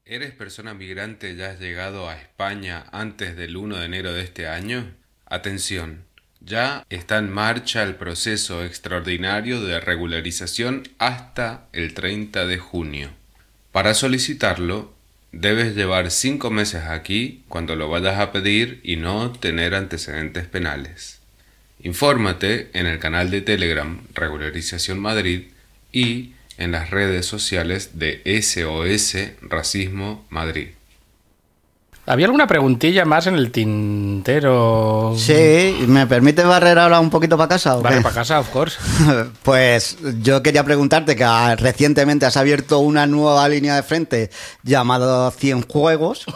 ¿Eres persona migrante y has llegado a España antes del 1 de enero de este año? Atención, ya está en marcha el proceso extraordinario de regularización hasta el 30 de junio. Para solicitarlo, debes llevar 5 meses aquí cuando lo vayas a pedir y no tener antecedentes penales. Infórmate en el canal de Telegram Regularización Madrid y en las redes sociales de SOS Racismo Madrid. ¿Había alguna preguntilla más en el tintero? Sí, ¿me permite barrer ahora un poquito para casa? ¿O Vale, qué? para casa, of course. Pues yo quería preguntarte que recientemente has abierto una nueva línea de frente llamada Cienjuegos.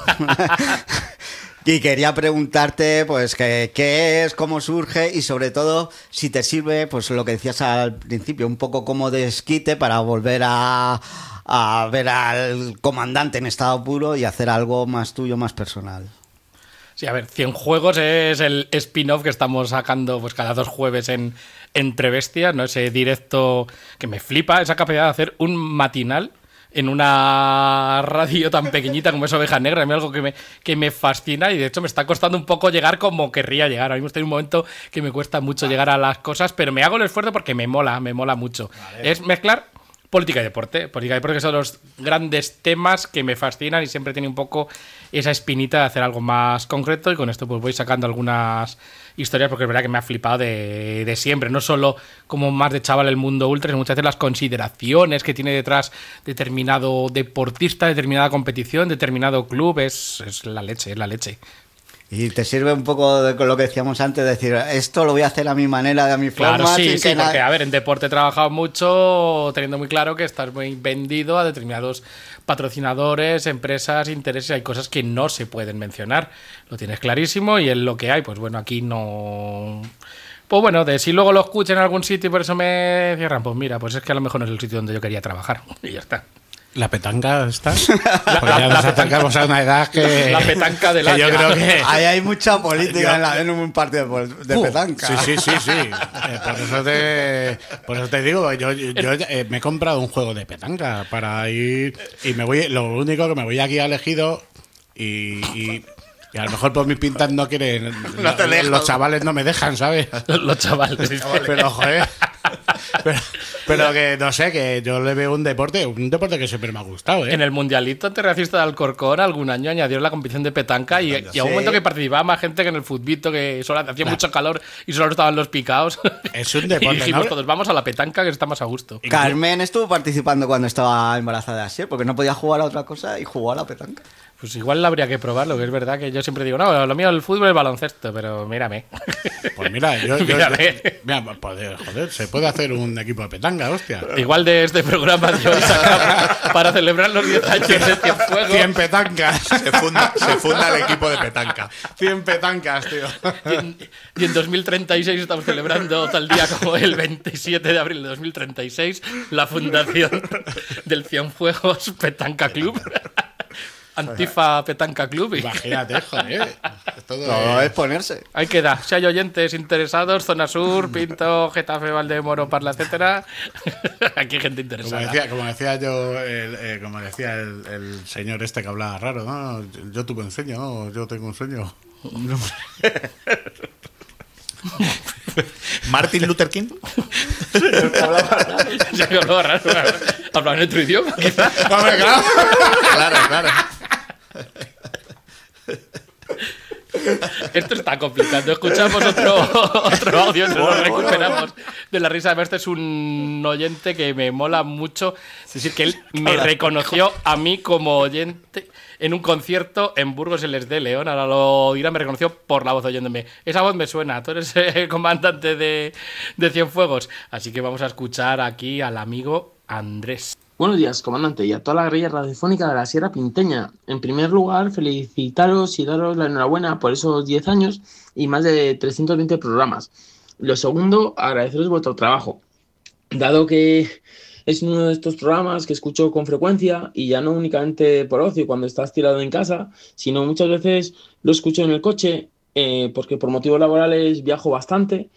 Y quería preguntarte, pues, qué es, cómo surge y sobre todo si te sirve, pues, lo que decías al principio, un poco como desquite para volver a ver al comandante en estado puro y hacer algo más tuyo, más personal. Sí, a ver, Cienjuegos es el spin-off que estamos sacando pues cada 2 jueves en Entre Bestias, ¿no? Ese directo que me flipa, esa capacidad de hacer un matinal en una radio tan pequeñita como es Oveja Negra. A mí es algo que me fascina y de hecho me está costando un poco llegar como querría llegar. Ahora mismo estoy en un momento que me cuesta mucho llegar a las cosas, pero me hago el esfuerzo porque me mola mucho. Vale. Es mezclar política y deporte. Política y deporte que son los grandes temas que me fascinan y siempre tiene un poco esa espinita de hacer algo más concreto y con esto pues voy sacando algunas historias porque es verdad que me ha flipado de siempre, no solo como más de chaval el mundo ultra, sino muchas veces las consideraciones que tiene detrás determinado deportista, determinada competición, determinado club, es la leche, es la leche. Y te sirve un poco con lo que decíamos antes, de decir, esto lo voy a hacer a mi manera, a mi forma. Claro, sí, porque a ver, en deporte he trabajado mucho teniendo muy claro que estás muy vendido a determinados patrocinadores, empresas, intereses, hay cosas que no se pueden mencionar, lo tienes clarísimo y en lo que hay, pues bueno, aquí no... Pues bueno, de si luego lo escucho en algún sitio y por eso me cierran, pues mira, pues es que a lo mejor no es el sitio donde yo quería trabajar y ya está. ¿La petanca está? Pues ya nos acercamos a una edad que... La petanca del año. Yo creo que... Ahí hay mucha política en un partido de petanca. Sí. Por eso te digo, yo me he comprado un juego de petanca para ir... Y me voy... Lo único que me voy aquí a elegido y a lo mejor por mis pintas no quieren... No los chavales no me dejan, ¿sabes? Los chavales. Pero, joder... Pero que no sé, que yo le veo un deporte que siempre me ha gustado, ¿eh? En el Mundialito Antirracista de Alcorcón algún año añadieron la competición de petanca y a un momento que participaba más gente que en el futbito, que solo hacía mucho calor y solo estaban los picaos. Es un deporte, y dijimos ¿no? todos, vamos a la petanca que está más a gusto. Carmen estuvo participando cuando estaba embarazada de Asier, porque no podía jugar a otra cosa y jugó a la petanca. Pues igual habría que probarlo, que es verdad que yo siempre digo, no, lo mío es el fútbol y el baloncesto, pero mírame. Pues mira, mira, joder, se puede hacer un equipo de petanca, hostia. Igual de este programa de hoy sacamos para celebrar los 10 años de Cienfuegos. 100 petancas. Se funda el equipo de petanca. 100 petancas, tío. Y en 2036 estamos celebrando tal día como el 27 de abril de 2036 la fundación del Cienfuegos Petanca Club. Antifa Petanca Club. Imagínate, joder. Todo es ponerse. Ahí queda. Si hay oyentes interesados, Zona Sur, Pinto, Getafe, Valdemoro, Parla, etcétera. Aquí hay gente interesada. Como decía el señor este que hablaba raro, ¿no? Yo tuve un sueño, ¿no? Yo tengo un sueño. Martin Luther King. Hablaba en otro idioma, quizás. Claro. Esto está complicado. Escuchamos otro audio, nos lo recuperamos de la risa. Este es un oyente que me mola mucho. Es decir, que él me reconoció a mí como oyente en un concierto en Burgos, el de León. Ahora lo dirá, me reconoció por la voz oyéndome. Esa voz me suena. Tú eres el comandante de Cienfuegos. Así que vamos a escuchar aquí al amigo Andrés. Buenos días, comandante, y a toda la grilla radiofónica de la Sierra Pinteña. En primer lugar, felicitaros y daros la enhorabuena por esos 10 años y más de 320 programas. Lo segundo, agradeceros vuestro trabajo, dado que es uno de estos programas que escucho con frecuencia y ya no únicamente por ocio cuando estás tirado en casa, sino muchas veces lo escucho en el coche porque por motivos laborales viajo bastante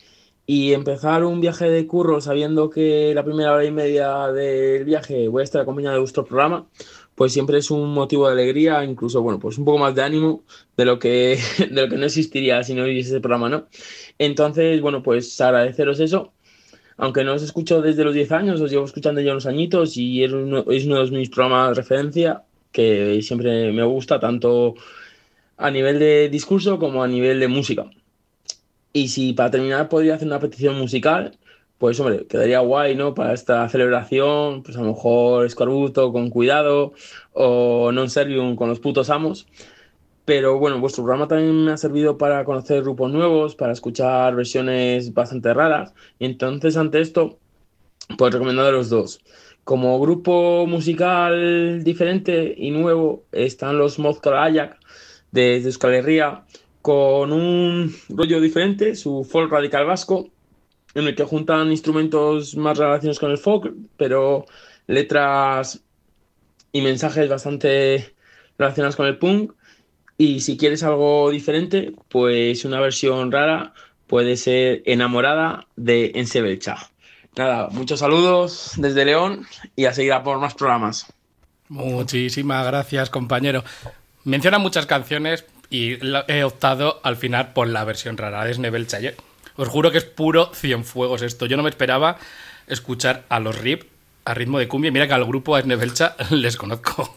Y empezar un viaje de curro sabiendo que la primera hora y media del viaje voy a estar acompañado de vuestro programa, pues siempre es un motivo de alegría, incluso, bueno, pues un poco más de ánimo de lo que, de lo que no existiría si no hubiese ese programa, ¿no? Entonces, bueno, pues agradeceros eso. Aunque no os escucho desde los 10 años, os llevo escuchando ya unos añitos y es uno de mis programas de referencia que siempre me gusta, tanto a nivel de discurso como a nivel de música. Y si para terminar podría hacer una petición musical, pues hombre, quedaría guay, ¿no? Para esta celebración, pues a lo mejor Escorbuto con Cuidado o Non Servium con Los Putos Amos. Pero bueno, vuestro programa también me ha servido para conocer grupos nuevos, para escuchar versiones bastante raras. Y entonces, ante esto, pues recomendado los dos. Como grupo musical diferente y nuevo están los Mozkor Ayak de Euskal Herria, con un rollo diferente, su folk radical vasco, en el que juntan instrumentos más relacionados con el folk, pero letras y mensajes bastante relacionados con el punk. Y si quieres algo diferente, pues una versión rara puede ser Enamorada de Ensebelcha. Nada, muchos saludos desde León y a seguir a por más programas. Muchísimas gracias, compañero. Menciona muchas canciones y he optado al final por la versión rara de Snebelcha. Os juro que es puro Cienfuegos esto. Yo no me esperaba escuchar a los RIP a ritmo de cumbia. Mira que al grupo a Snebelcha les conozco.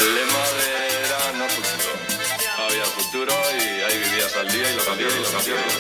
Había futuro y ahí vivías al día y lo cambió.